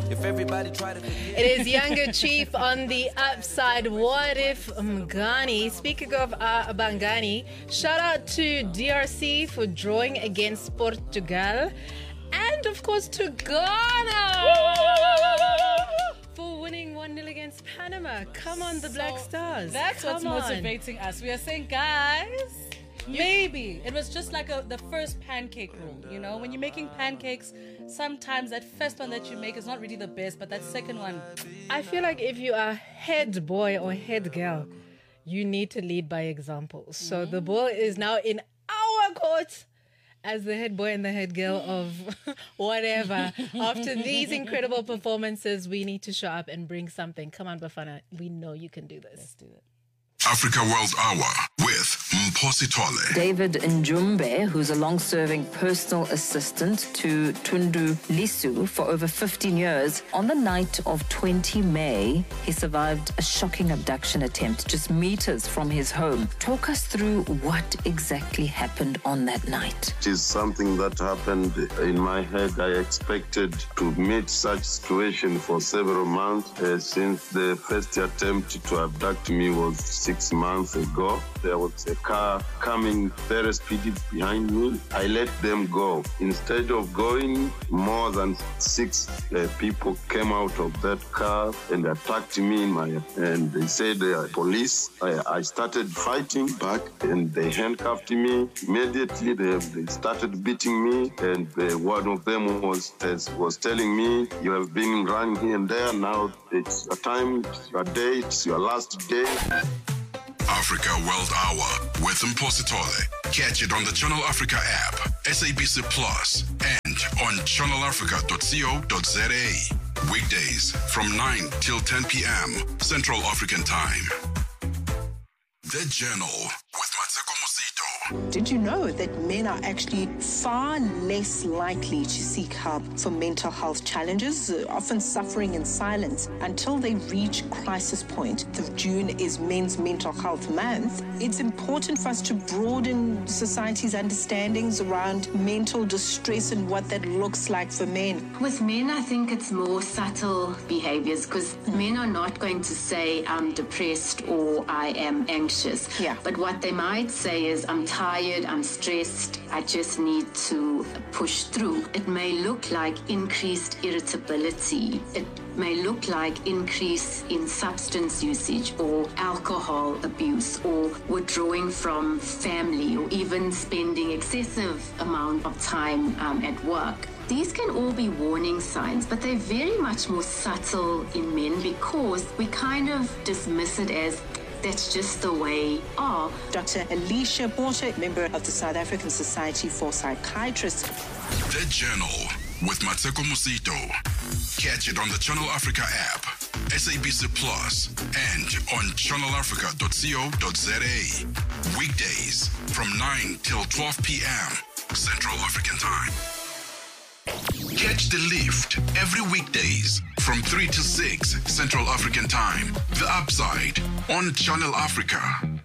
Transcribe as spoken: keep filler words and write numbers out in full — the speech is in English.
If everybody tried to It is Younger Chief on the upside. What if Mngani? Speaking of uh, Bangani, shout out to D R C for drawing against Portugal. And of course to Ghana for winning one nil against Panama. Come on, the So Black Stars. That's Come what's on. motivating us. We are saying, guys, maybe it was just like a, the first pancake rule. You know, when you're making pancakes, sometimes that first one that you make is not really the best, but that second one. I feel like if you are head boy or head girl, you need to lead by example. So the ball is now in our court as the head boy and the head girl of whatever. After these incredible performances, we need to show up and bring something. Come on, Bafana. We know you can do this. Let's do it. Africa World Hour with Mposi Tole. David Njumbe, who's a long-serving personal assistant to Tundu Lisu for over fifteen years, on the night of the twentieth of May, he survived a shocking abduction attempt just meters from his home. Talk us through what exactly happened on that night. It is something that happened in my head. I expected to meet such situation for several months uh, since the first attempt to abduct me was six months ago. There was a car coming very speedy behind me. I let them go. Instead of going, more than six uh, people came out of that car and attacked me in my, and they said uh, police. I, I started fighting back and they handcuffed me. Immediately they, they started beating me, and uh, one of them was was telling me, you have been running here and there, now it's your time, it's your day, it's your last day. Africa World Hour with Mposi Tole. Catch it on the Channel Africa app, S A B C Plus, and on channel africa dot co dot za. Weekdays from nine till ten p.m. Central African Time. The Journal with Mateko Mosito. Did you know that men are actually far less likely to seek help for mental health challenges, uh, often suffering in silence until they reach crisis point? The June is Men's Mental Health Month. It's important for us to broaden society's understandings around mental distress and what that looks like for men. With men, I think it's more subtle behaviors, because men are not going to say, I'm depressed or I am anxious. Yeah. But what they might say is, I'm tired, I'm stressed, I just need to push through. It may look like increased irritability. It may look like increase in substance usage or alcohol abuse or withdrawing from family or even spending excessive amount of time um, at work. These can all be warning signs, but they're very much more subtle in men because we kind of dismiss it as that's just the way are. Doctor Alicia Porter, member of the South African Society for Psychiatrists. The Journal with Mateko Mosito. Catch it on the Channel Africa app, S A B C Plus, and on channel africa dot co dot za. Weekdays from nine till twelve p.m. Central African Time. Catch the lift every weekdays from three to six Central African Time. The Upside on Channel Africa.